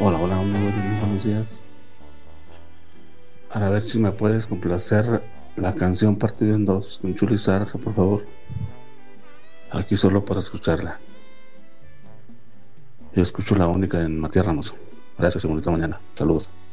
Hola, hola, muy buenos días. A ver si me puedes complacer la canción Partido en Dos con Chuli Zarja, por favor. Aquí solo para escucharla. Yo escucho la única en Matías Ramos. Gracias y bonita mañana. Saludos.